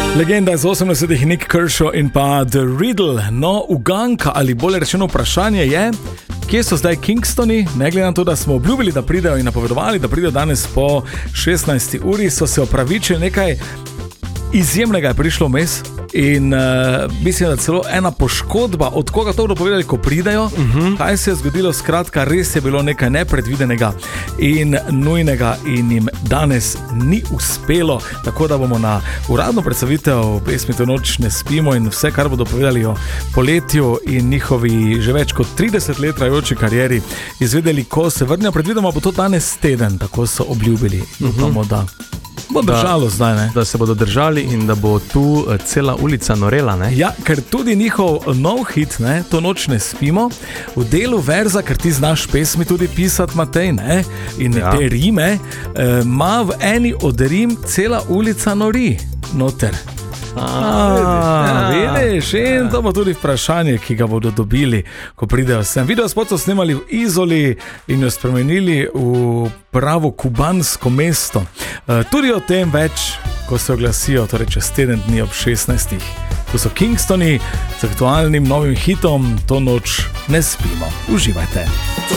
Legenda iz 80-ih Nick Kershaw in pa The Riddle. No, uganka ali bolje rečeno vprašanje je, kje so zdaj Kingstoni, ne glede na to, da smo obljubili, da pridejo in napovedovali, da pridejo danes po 16. uri, so se opravičili, nekaj izjemnega je prišlo vmes in mislim, da celo ena poškodba, od koga to bodo povedali, ko pridejo, kaj se je zgodilo, skratka, res je bilo nekaj nepredvidenega in nujnega in jim danes ni uspelo, tako da bomo na uradno predstavitev pesmi To noč ne spimo in vse, kar bodo povedali o poletju in njihovi že več kot 30 let trajajoči karieri, izvedeli, ko se vrnijo. Predvidoma bo to danes teden, tako so obljubili. Upamo, da bo držalo zdaj, ne? Da se bodo držali in da bo tu cela ulica norela, ne? Ja, ker tudi njihov nov hit, ne, To noč ne spimo, v delu verza, ker ti znaš pesmi tudi pisati, Matej, ne, in te rime, ima v eni od rim cela ulica nori noter. Vidiš, in to bo tudi vprašanje, ki ga bodo dobili, ko pridejo sem. Videospot so snemali v Izoli in jo spremenili v pravo kubansko mesto. Tudi o tem več, ko se oglasijo, torej čez teden dni ob 16. Tu so Kingstoni z aktualnim novim hitom To noč ne spimo. Uživajte.